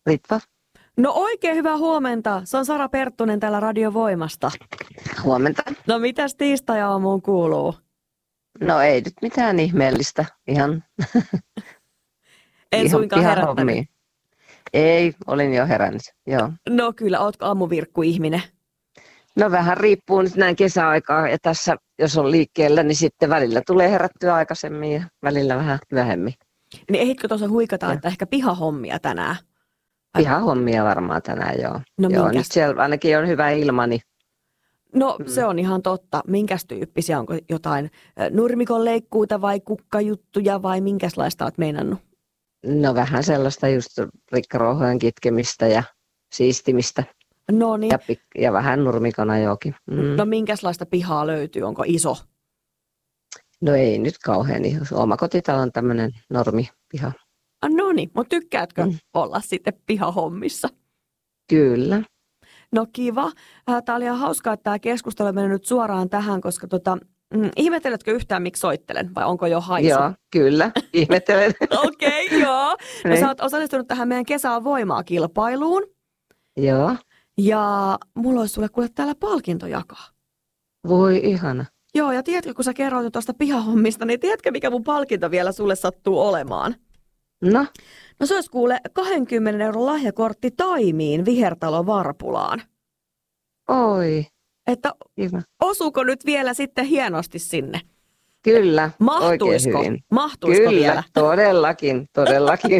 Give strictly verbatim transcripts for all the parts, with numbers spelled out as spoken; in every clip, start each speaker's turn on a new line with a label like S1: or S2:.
S1: Ritva.
S2: No oikein hyvää huomenta. Se on Sara Perttunen täällä Radio Voimasta.
S1: Huomenta.
S2: No mitäs tiistai-aamuun kuuluu?
S1: No ei nyt mitään ihmeellistä. Ihan,
S2: En
S1: ihan
S2: suinkaan herättänyt.
S1: hommia. Ei, olin jo herännyt, joo.
S2: No kyllä, ootko aamuvirkku-ihminen?
S1: No vähän riippuu nyt näin kesäaikaa ja tässä, jos on liikkeellä, niin sitten välillä tulee herättyä aikaisemmin ja välillä vähän vähemmin.
S2: Niin ehitkö tuossa huikata, että ehkä pihahommia tänään?
S1: Ihan hommia varmaan tänään, joo.
S2: No
S1: joo
S2: minkäs?
S1: nyt siellä ainakin on hyvä ilma, niin
S2: No se on ihan totta. Minkäs tyyppisiä? Onko jotain äh, nurmikon leikkuuta vai kukkajuttuja vai minkäslaista olet meinannut?
S1: no vähän sellaista just rikkaruohojen kitkemistä ja siistimistä
S2: No niin.
S1: ja, pik- ja vähän nurmikona jokin. Mm.
S2: No minkäslaista pihaa löytyy? Onko iso?
S1: No ei nyt kauhean iso. Omakotitalon tämmöinen normipiha.
S2: Ah, no niin, mutta tykkäätkö
S1: Mm.
S2: olla sitten pihahommissa?
S1: Kyllä.
S2: No kiva. Tämä oli ihan hauskaa, että tämä keskustelu on mennyt nyt suoraan tähän, koska tota, mm, ihmetteletkö yhtään, miksi soittelen vai onko jo haisu?
S1: Joo, kyllä. Ihmettelen.
S2: Okei, okay, joo. No
S1: Niin.
S2: sä oot osallistunut tähän meidän Kesä on voimaa -kilpailuun
S1: Joo.
S2: ja mulla olisi sulle kuule täällä palkinto jakaa.
S1: Voi ihana.
S2: Joo, ja tiedätkö, kun sä kerroit tuosta pihahommista, niin tiedätkö, mikä mun palkinto vielä sulle sattuu olemaan?
S1: No,
S2: No se olisi kuule kaksikymmentä euron lahjakortti Taimiin Vihertalo Varpulaan.
S1: oi.
S2: Että
S1: Kiva.
S2: osuuko nyt vielä sitten hienosti sinne?
S1: Kyllä.
S2: Mahtuisiko?
S1: Oikein hyvin.
S2: Mahtuisiko
S1: Kyllä,
S2: vielä?
S1: todellakin, todellakin.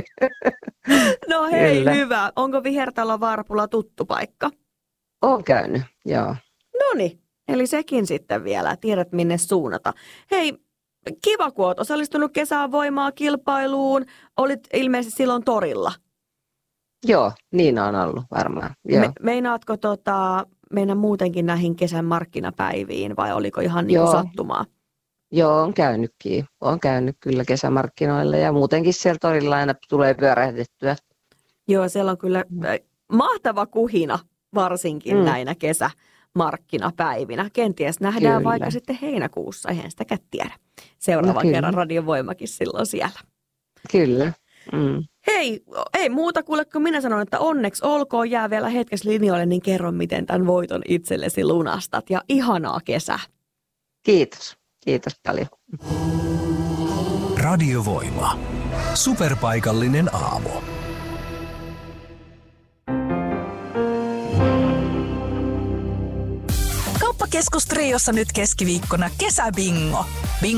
S2: No hei,
S1: Kyllä.
S2: hyvä. Onko Vihertalo Varpula tuttu paikka?
S1: Olen käynyt, joo.
S2: Noniin, eli sekin sitten vielä. Tiedät minne suunnata. Hei, kiva kun oot osallistunut Kesän voimaa -kilpailuun. Olit ilmeisesti silloin torilla.
S1: Joo, niin on ollut varmaan. Joo.
S2: Me, meinaatko tota, mennä muutenkin näihin kesän markkinapäiviin vai oliko ihan niin kuin
S1: Joo.
S2: sattumaa?
S1: Joo, on käynytkin. Olen käynyt kyllä kesämarkkinoilla ja muutenkin siellä torilla aina tulee pyörähdettyä.
S2: Joo, siellä on kyllä äh, mahtava kuhina varsinkin
S1: Mm.
S2: näinä kesämarkkinapäivinä. Kenties nähdään
S1: Kyllä.
S2: vaikka sitten heinäkuussa, eihän sitäkään tiedä. Seuraavan
S1: No kyllä.
S2: kerran Radion Voimakin silloin siellä.
S1: Kyllä. Mm.
S2: Hei, ei muuta kuule, kun minä sanon, että onneksi olkoon, jää vielä hetkessä linjoille, niin kerro, miten tämän voiton itsellesi lunastat. Ja ihanaa kesää.
S1: Kiitos. Kiitos paljon.
S3: Radiovoima. Superpaikallinen aamu.
S4: Kauppakeskustriossa nyt keskiviikkona kesäbingo.